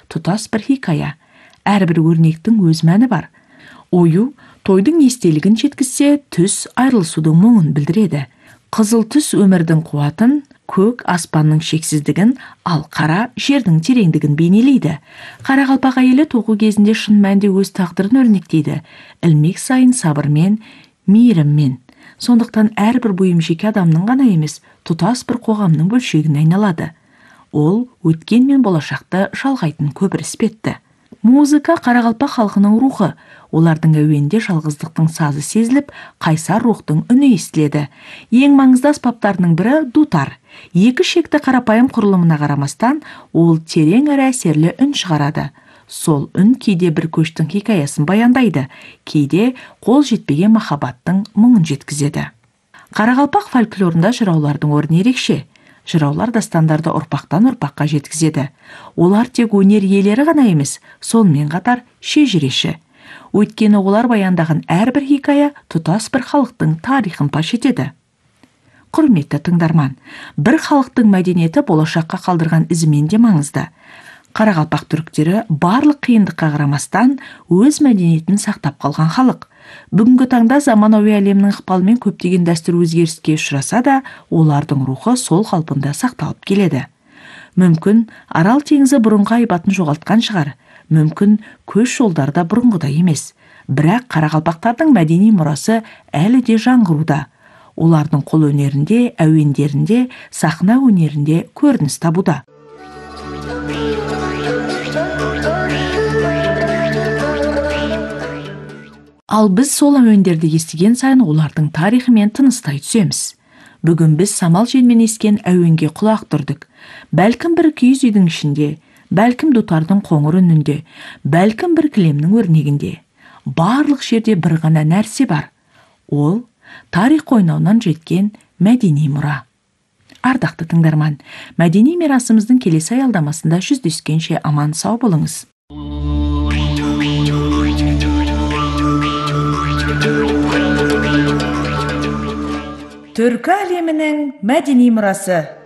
тұтас бір хикая. Әрбір өрнектің өз мәні бар. Ою тойдың естелігін жеткізсе, түс айырылысудың мұңын білдіреді. Қызыл түс өмірдің қуатын, көк аспанның шексіздігін, ал қара жердің тереңдігін бейнелейді. Қарақалпақ әйелі тоқу кезінде шын мәнінде өз тағдырын өрнектейді. Ілмек сайын сабырмен, мейіріммен. Сондықтан әрбір бұйым жеке адамның ғана емес, тұтас бір қоғамның бөлшегіне айналады. Ол өткен мен болашақты жалғайтын көпір іспетті. Музыка қарақалпақ халқының рухы. Олардың әуенде жалғыздықтың сазы сезіліп, қайсар рухтың үні естіледі. Ең маңызды аспаптарының бірі дутар. Екі шекті қарапайым құрылымына қарамастан, ол терең әрі әсерлі үн шығарады. Сол үн кейде бір көштің хикаясын баяндайды, кейде қол жетпеген махаббаттың мұңын жеткізеді. Қарақалпақ фольклорында жыраулардың орны ерекше. Жыраулар дастандарды ұрпақтан ұрпаққа жеткізеді. Олар тек өнер иелері ғана емес, сонымен қатар шежіреші. Өйткені олар баяндаған әрбір хикая тұтас бір халықтың тарихын паш етеді. Құрметті тыңдарман, бір халықтың мәдениеті болашаққа қалдырған ізімен де маңызды. Қарақалпақ түріктері барлық қиындыққа қарамастан өз мәдениетін сақтап қалған халық. Бүгінгі таңда заманауи әлемнің ықпалымен көптеген дәстүр өзгеріске ұшыраса да, олардың рухы сол қалпында сақталып келеді. Мүмкін Арал теңізі бұрынғы айбатын жоғалтқан шығар, мүмкін көш жолдарда бұрынғыдай емес. Бірақ қарақалпақтардың мәдени мұрасы әлі де жаңғыруда. Олардың қол өнерінде, әуендерінде, сахна өнерінде көрініс табуда. Ал біз сол әуендерді естіген сайын олардың тарихымен тыныстай түсеміз. Бүгін біз самал желмен ескен әуенге құлақ түрдік. Бәлкім бір киіз үйдің ішінде, бәлкім дутардың қоңыр үнінде, бәлкім бір кілемнің өрнегінде. Барлық жерде бір ғана нәрсе бар. Ол тарих қойнауынан жеткен мәдени мұра. Ардақты тыңдарман, мәдени мирасымыздың келесі аялдамасында жүздескенше аман сау болыңыз. Түркі әлемінің мәдени мұрасы.